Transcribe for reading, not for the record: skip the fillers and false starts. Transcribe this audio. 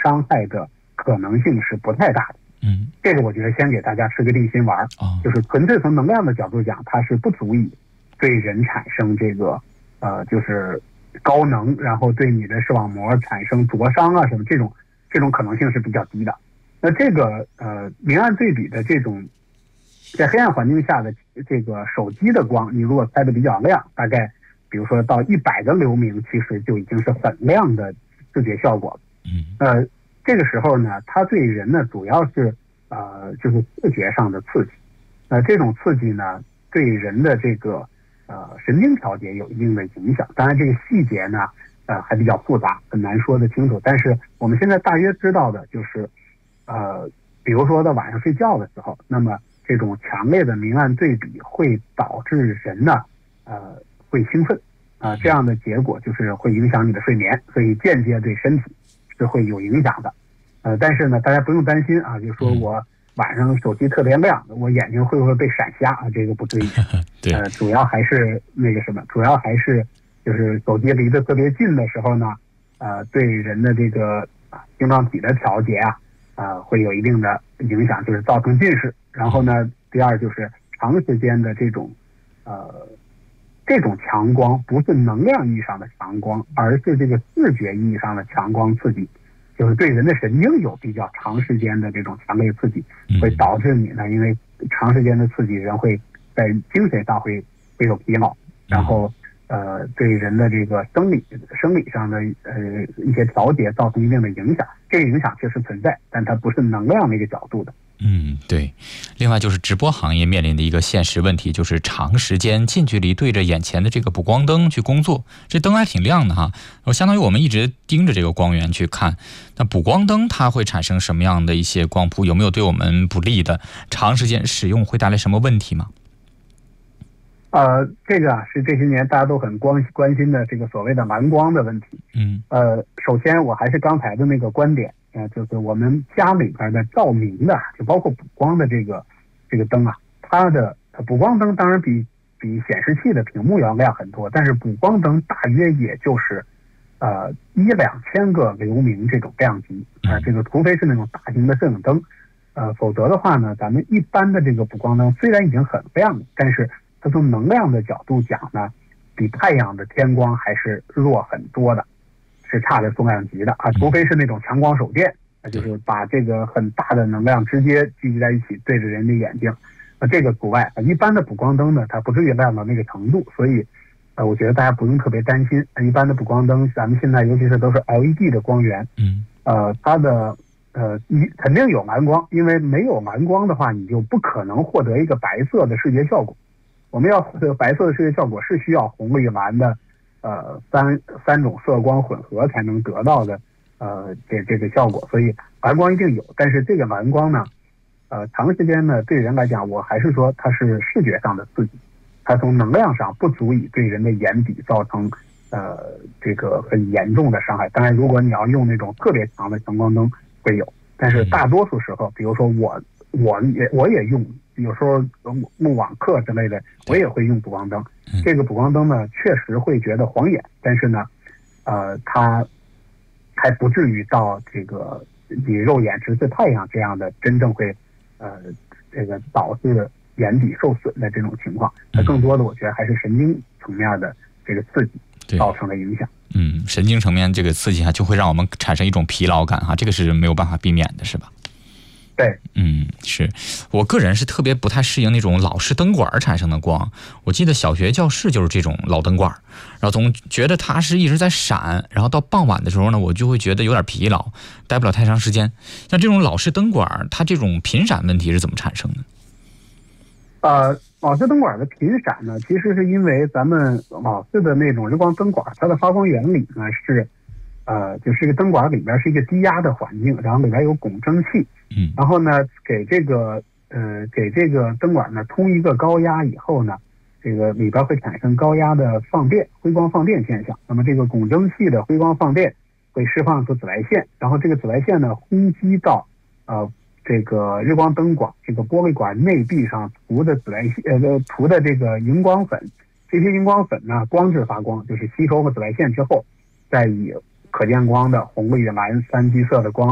伤害的可能性是不太大的。这个我觉得先给大家吃个定心丸，就是纯粹从能量的角度讲，它是不足以对人产生这个就是高能，然后对你的视网膜产生灼伤啊什么这种可能性是比较低的。那这个明暗对比的这种在黑暗环境下的这个手机的光，你如果开的比较亮，大概比如说到100个流明，其实就已经是很亮的视觉效果了。这个时候呢，它对人呢主要是就是视觉上的刺激。这种刺激呢对人的这个神经调节有一定的影响。当然这个细节呢还比较复杂，很难说得清楚。但是我们现在大约知道的就是比如说到晚上睡觉的时候，那么这种强烈的明暗对比会导致人呢会兴奋这样的结果就是会影响你的睡眠，所以间接对身体是会有影响的。但是呢大家不用担心啊，就是说我晚上手机特别亮，我眼睛会不会被闪瞎啊？这个不至于。主要还是那个什么，主要还是就是手机离得特别近的时候呢对人的这个晶状体的调节会有一定的影响，就是造成近视。然后呢第二就是长时间的这种强光，不是能量意义上的强光，而是这个视觉意义上的强光刺激，就是对人的神经有比较长时间的这种强烈刺激，会导致你呢因为长时间的刺激，人会在精神上会有疲劳，然后对人的这个生理上的一些调节造成一定的影响。这个影响确实存在，但它不是能量那个角度的。 对。另外就是直播行业面临的一个现实问题，就是长时间近距离对着眼前的这个补光灯去工作，这灯还挺亮的哈，相当于我们一直盯着这个光源去看。那补光灯它会产生什么样的一些光谱？有没有对我们不利的？长时间使用会带来什么问题吗？ 这个是这些年大家都很关心的这个所谓的蓝光的问题。首先我还是刚才的那个观点，就是我们家里边的照明的，就包括补光的这个灯它的补光灯当然比显示器的屏幕要亮很多，但是补光灯大约也就是1-2千个流明这种量级这个除非是那种大型的摄影灯，否则的话呢，咱们一般的这个补光灯虽然已经很亮了，但是它从能量的角度讲呢，比太阳的天光还是弱很多的，是差着重量级的除非是那种强光手电，就是把这个很大的能量直接聚集在一起对着人的眼睛，这个除外。一般的补光灯呢，它不至于亮到那个程度，所以我觉得大家不用特别担心。一般的补光灯，咱们现在尤其是都是 LED 的光源，它的肯定有蓝光，因为没有蓝光的话，你就不可能获得一个白色的视觉效果。我们要白色的视觉效果是需要红绿蓝的三种色光混合才能得到的这个效果，所以蓝光一定有。但是这个蓝光呢长时间呢对人来讲，我还是说它是视觉上的刺激，它从能量上不足以对人的眼底造成这个很严重的伤害。当然如果你要用那种特别强的强光灯会有，但是大多数时候比如说我也用，有时候录网课之类的我也会用补光灯。这个补光灯呢确实会觉得晃眼，但是呢它还不至于到这个你肉眼直视太阳这样的真正会这个导致眼底受损的这种情况。它更多的我觉得还是神经层面的这个刺激造成的影响。 神经层面这个刺激就会让我们产生一种疲劳感这个是没有办法避免的，是吧？ 对， 是我个人是特别不太适应那种老式灯管产生的光。我记得小学教室就是这种老灯管，然后总觉得它是一直在闪，然后到傍晚的时候呢，我就会觉得有点疲劳，待不了太长时间。像这种老式灯管，它这种频闪问题是怎么产生的？ 老式灯管的频闪呢，其实是因为咱们老式的那种日光灯管，它的发光原理呢是就是一个灯管里边是一个低压的环境，然后里边有汞蒸气，然后呢给这个灯管呢通一个高压以后呢，这个里边会产生高压的放电，辉光放电现象。那么这个汞蒸气的辉光放电会释放出紫外线，然后这个紫外线呢轰击到这个日光灯管这个玻璃管内壁上涂的涂的这个荧光粉，这些荧光粉呢光致发光，就是吸收了紫外线之后，再以可见光的红绿蓝三基色的光